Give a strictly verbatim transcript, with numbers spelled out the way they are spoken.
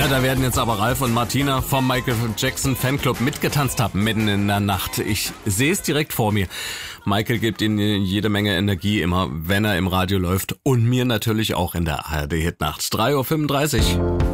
Na, da werden jetzt aber Ralf und Martina vom Michael Jackson Fanclub mitgetanzt haben, mitten in der Nacht. Ich sehe es direkt vor mir. Michael gibt ihnen jede Menge Energie immer, wenn er im Radio läuft. Und mir natürlich auch in der A R D-Hitnacht. drei Uhr fünfunddreißig.